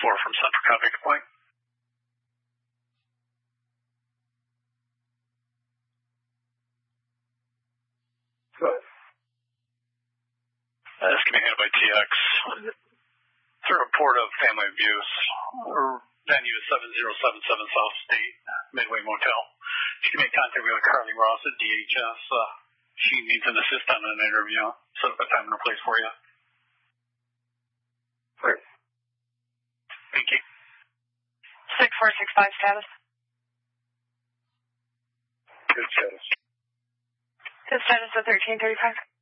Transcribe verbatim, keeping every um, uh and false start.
four from Central, copy, good point. Uh, this can be handled by T X. It's a report of family abuse. Venue is seven zero seven seven South State, Midway Motel. You can make contact with Carly Ross at D H S. Uh, she needs an assistant on an interview. Set up a time and a place for you. Great. Thank you. six four six five status. Good status. Good status at thirteen thirty-five.